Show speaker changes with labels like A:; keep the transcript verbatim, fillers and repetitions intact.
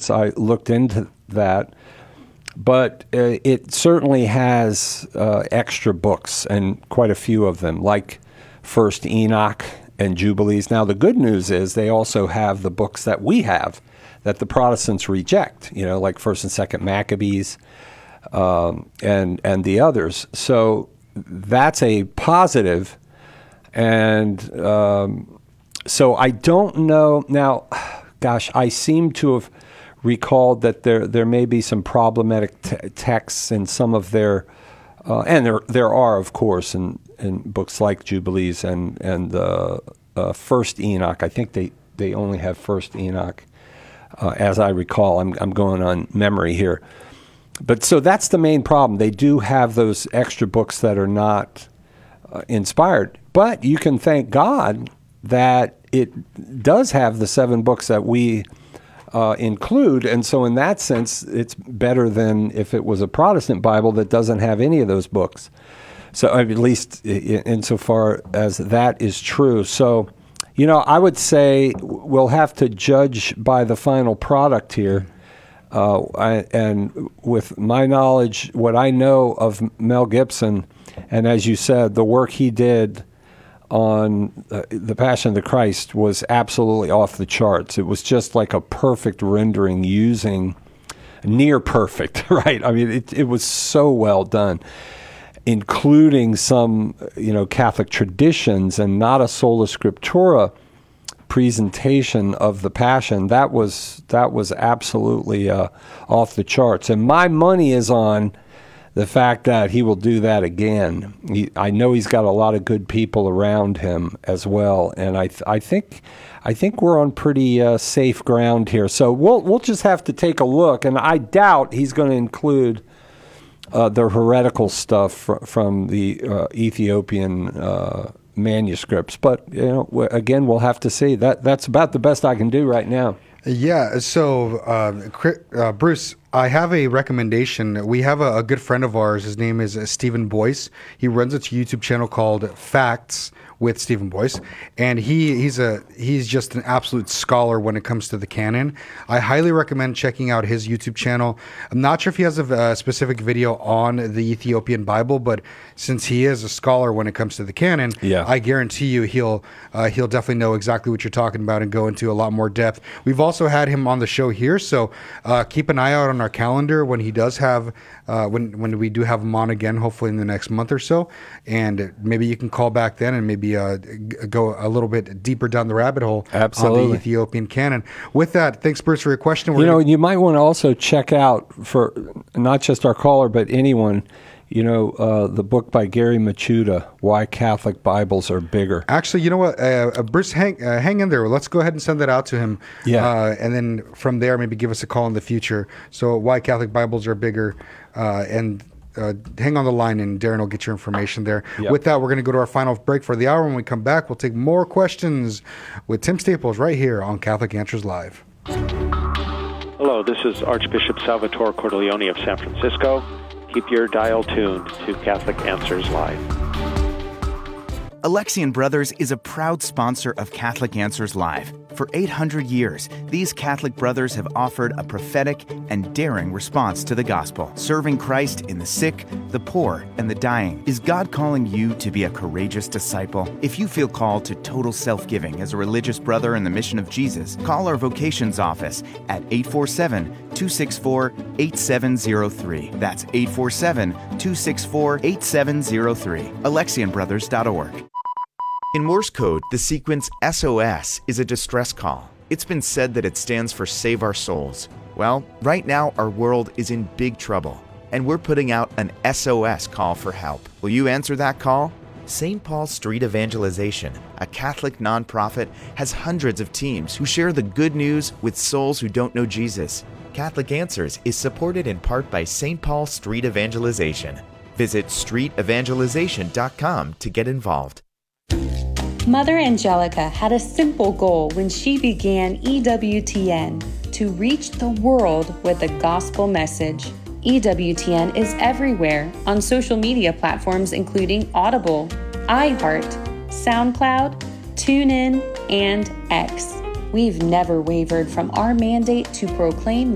A: since I looked into that. But uh, it certainly has uh, extra books, and quite a few of them, like First Enoch and Jubilees. Now, the good news is they also have the books that we have that the Protestants reject, you know, like First and Second Maccabees um, and and the others. So that's a positive. And um, so I don't know. Now, gosh, I seem to have recalled that there there may be some problematic t- texts in some of their, uh, and there there are, of course, in, in books like Jubilees and and uh, uh, First Enoch. I think they, they only have First Enoch, uh, as I recall. I'm I'm going on memory here, but so that's the main problem. They do have those extra books that are not uh, inspired, but you can thank God that it does have the seven books that we Uh, include, and so in that sense, it's better than if it was a Protestant Bible that doesn't have any of those books. So at least insofar as that is true. So, you know, I would say we'll have to judge by the final product here. Uh, I, and with my knowledge, what I know of Mel Gibson, and as you said, the work he did on uh, the Passion of the Christ was absolutely off the charts. It was just like a perfect rendering, using near perfect, right? I mean, it, it was so well done, including some, you know, Catholic traditions and not a sola scriptura presentation of the Passion. That was that was absolutely uh, off the charts. And my money is on the fact that he will do that again. He, I know he's got a lot of good people around him as well, and I th- I think I think we're on pretty uh, safe ground here. So we'll we'll just have to take a look, and I doubt he's going to include uh, the heretical stuff fr- from the uh, Ethiopian uh, manuscripts. But you know, w- again, we'll have to see. That that's about the best I can do right now.
B: Yeah. So, uh, uh, Bruce, I have a recommendation. We have a, a good friend of ours. His name is uh, Stephen Boyce. He runs a YouTube channel called Facts with Stephen Boyce, and he he's a he's just an absolute scholar when it comes to the canon. I highly recommend checking out his YouTube channel. I'm not sure if he has a, a specific video on the Ethiopian Bible, but since he is a scholar when it comes to the canon,
A: yeah.
B: I guarantee you he'll uh, he'll definitely know exactly what you're talking about and go into a lot more depth. We've also had him on the show here, so uh, keep an eye out on our calendar when he does have uh, when when we do have him on again, hopefully in the next month or so, and maybe you can call back then and maybe uh, go a little bit deeper down the rabbit hole
A: Absolutely.
B: on the Ethiopian canon. With that, thanks, Bruce, for your question. We're
A: you know,
B: gonna...
A: you might want to also check out, for not just our caller, but anyone, you know, uh, the book by Gary Machuda, Why Catholic Bibles Are Bigger.
B: Actually, you know what, uh, uh, Bruce, hang, uh, hang in there. Let's go ahead and send that out to him.
A: Yeah.
B: Uh, and then from there, maybe give us a call in the future. So Why Catholic Bibles Are Bigger. Uh, and uh, hang on the line, and Darren will get your information there.
A: Yep.
B: With that, we're going to go to our final break for the hour. When we come back, we'll take more questions with Tim Staples right here on Catholic Answers Live.
C: Hello, this is Archbishop Salvatore Cordileone of San Francisco. Keep your dial tuned to Catholic Answers Live.
D: Alexian Brothers is a proud sponsor of Catholic Answers Live. For eight hundred years, these Catholic brothers have offered a prophetic and daring response to the gospel, serving Christ in the sick, the poor, and the dying. Is God calling you to be a courageous disciple? If you feel called to total self-giving as a religious brother in the mission of Jesus, call our vocations office at eight four seven, two six four, eight seven zero three. That's eight four seven, two six four, eight seven zero three. Alexian Brothers dot org. In Morse code, the sequence S O S is a distress call. It's been said that it stands for Save Our Souls. Well, right now our world is in big trouble, and we're putting out an S O S call for help. Will you answer that call? Saint Paul Street Evangelization, a Catholic nonprofit, has hundreds of teams who share the good news with souls who don't know Jesus. Catholic Answers is supported in part by Saint Paul Street Evangelization. Visit street evangelization dot com to get involved.
E: Mother Angelica had a simple goal when she began E W T N: to reach the world with the gospel message. E W T N is everywhere on social media platforms including Audible, iHeart, SoundCloud, TuneIn, and X. We've never wavered from our mandate to proclaim